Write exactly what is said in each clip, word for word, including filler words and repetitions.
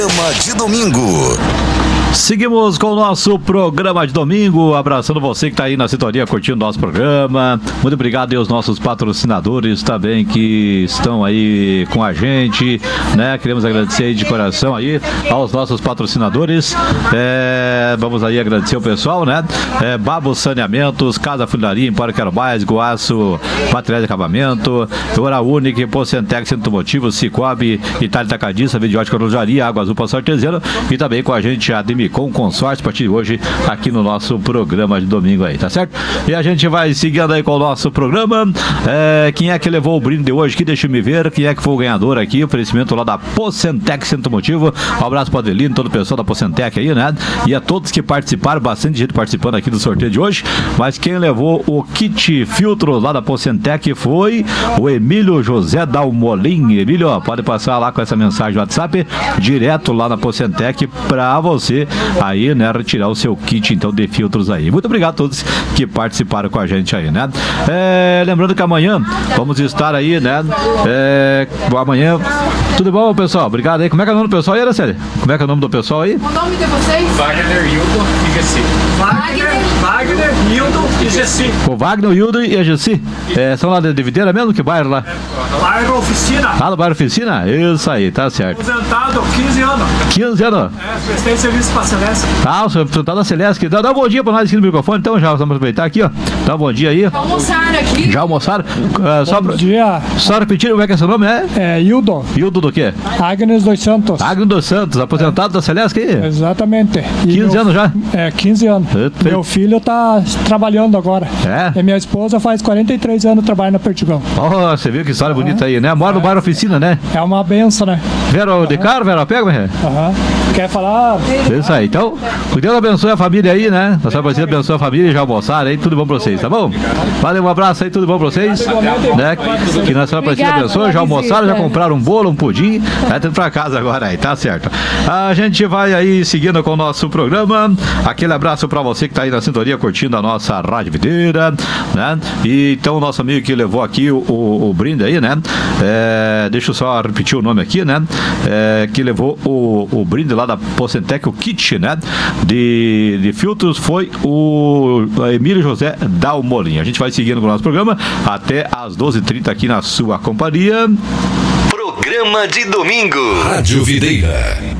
Programa de domingo. Seguimos com o nosso programa de domingo, abraçando você que está aí na sintonia, curtindo o nosso programa. Muito obrigado aos nossos patrocinadores também que estão aí com a gente, né? Queremos agradecer aí de coração aí aos nossos patrocinadores. É, vamos aí agradecer o pessoal, né? É, Babo Saneamentos, Casa Funilaria, Empório Quero Mais, Goaço, Materiais de Acabamento, Hora Única, Pocentec, Centro Automotivo, Cicobi, Itália Tacadista, Videótica Rojaria, Água Azul Passo Artesiano e também com a gente a Demi com consórcio a partir de hoje aqui no nosso programa de domingo aí, tá certo? E a gente vai seguindo aí com o nosso programa. É, quem é que levou o brinde de hoje aqui? Deixa eu me ver. Quem é que foi o ganhador aqui? Oferecimento lá da Pocentec Centro Motivo. Um abraço para o Adelino, todo o pessoal da Pocentec aí, né? E a todos que participaram, bastante gente participando aqui do sorteio de hoje. Mas quem levou o kit filtro lá da Pocentec foi o Emílio José Dalmolin. Emílio, ó, pode passar lá com essa mensagem no WhatsApp direto lá na Pocentec para você aí, né, retirar o seu kit, então, de filtros aí. Muito obrigado a todos que participaram com a gente aí, né? É, lembrando que amanhã vamos estar aí, né? É, amanhã, tudo bom, pessoal? Obrigado aí. Como é que é o nome do pessoal aí, Araceli? Como é que é o nome do pessoal aí? O nome de vocês? Wagner, Hildo e Gessi. Wagner, Wagner, Hildo e Gessi. O Wagner, o Hildo e a Gessi. É, são lá de, de Videira mesmo? Que bairro lá? Bairro Oficina. Ah, no bairro Oficina? Isso aí, tá certo. Aposentado, quinze anos. quinze anos? É, prestei serviço pra Celeste. Tá, o senhor aposentado da Celeste. Dá, dá um bom dia pra nós aqui no microfone, então já vamos aproveitar aqui, ó. Dá um bom dia aí. Almoçaram aqui? Já almoçaram? Uh, só, Bom dia. Só repetir, como é que é seu nome? É? É Hildo. Hildo do quê? Agnes dos Santos. Agnes dos Santos, aposentado da Celeste aqui? Exatamente. E quinze meu- anos já? É, quinze anos. Eita. Meu filho tá trabalhando agora. É? E minha esposa faz quarenta e três anos trabalhando na Perdigão. Ó, você viu que história bonita aí, né? Mora no bairro Oficina, né? É uma benção, né? Vieram de carro, vieram a pega, mas... Aham. Quer falar? É isso aí. Então, que Deus abençoe a família aí, né? Nossa Aparecida abençoe a família, já almoçaram aí, tudo bom pra vocês, tá bom? Valeu, um abraço aí, tudo bom pra vocês? Né? Que Nossa Aparecida Obrigada abençoe, pela já almoçaram, já visita. compraram um bolo, um pudim, vai tudo pra casa agora aí, tá certo? A gente vai aí seguindo com o nosso programa. Aquele abraço pra você que tá aí na sintonia, curtindo a nossa Rádio Videira, né? E então o nosso amigo que levou aqui o, o, o brinde aí, né? É, deixa eu só repetir o nome aqui, né? É, que levou o, o brinde lá da Pocentec, o kit, né? De, de filtros foi o Emílio José Dalmolin. A gente vai seguindo com o nosso programa até às doze e trinta aqui na sua companhia. Programa de domingo. Rádio Videira.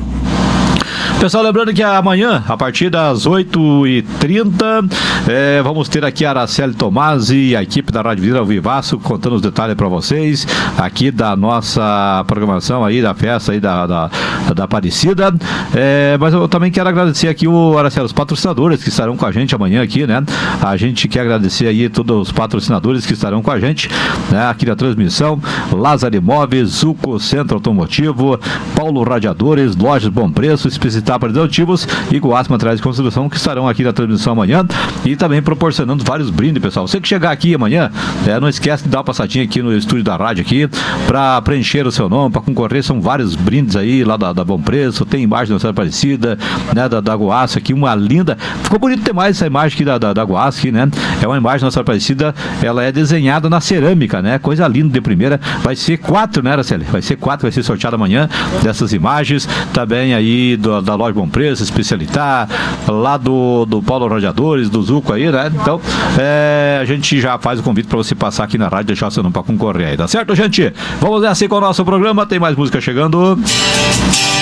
Pessoal, lembrando que amanhã, a partir das oito e trinta, é, vamos ter aqui a Araceli Tomasi e a equipe da Rádio Videira ao Vivaço, contando os detalhes para vocês aqui da nossa programação aí, da festa aí da, da, da Aparecida. É, mas eu também quero agradecer aqui o Araceli, os patrocinadores que estarão com a gente amanhã aqui, né? A gente quer agradecer aí todos os patrocinadores que estarão com a gente, né? Aqui na transmissão, Lázaro Imóveis, Zuco Centro Automotivo, Paulo Radiadores, Lojas Bom Preço, Especitar para Executivos e Goaço Materiais de Construção, que estarão aqui na transmissão amanhã e também proporcionando vários brindes, pessoal. Você que chegar aqui amanhã, é, não esquece de dar uma passadinha aqui no estúdio da rádio aqui para preencher o seu nome, para concorrer. São vários brindes aí lá da, da Bom Preço, tem imagem da Nossa Aparecida, né, da, da Goaço aqui, uma linda, ficou bonito demais essa imagem aqui da, da, da Goaço aqui, né? É uma imagem da Nossa Aparecida, ela é desenhada na cerâmica, né? Coisa linda de primeira. Vai ser quatro, né, Araceli? Vai ser quatro, vai ser sorteado amanhã dessas imagens, também aí do, da loja Bom Preço, Especialitar, lá do, do Paulo Radiadores, do Zuco aí, né? Então, é, a gente já faz o convite para você passar aqui na rádio, deixar seu nome para concorrer aí, tá certo, gente? Vamos nessa aí com o nosso programa, tem mais música chegando.